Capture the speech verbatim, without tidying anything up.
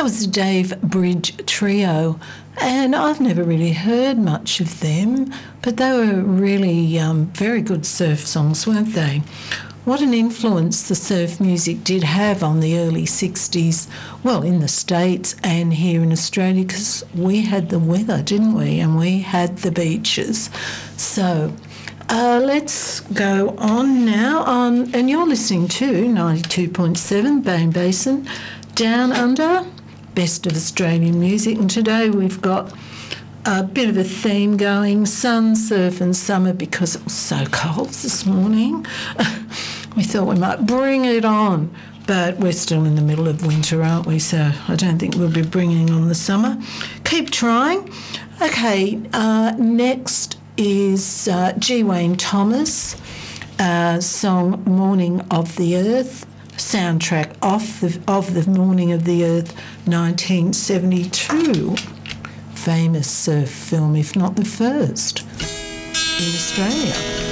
That was the Dave Bridge Trio, and I've never really heard much of them, but they were really um, very good surf songs, weren't they? What an influence the surf music did have on the early sixties, well, in the States and here in Australia, because we had the weather, didn't we? And we had the beaches. So uh, let's go on now. On, and you're listening to ninety-two point seven Bane Basin, Down Under, Best of Australian Music. And today we've got a bit of a theme going, sun, surf and summer, because it was so cold this morning. We thought we might bring it on, but we're still in the middle of winter, aren't we? So I don't think we'll be bringing on the summer. Keep trying. Okay, uh, next is uh, G. Wayne Thomas, uh, song Morning of the Earth, soundtrack off the, of the Morning of the Earth nineteen seventy-two. Famous surf film, if not the first, in Australia.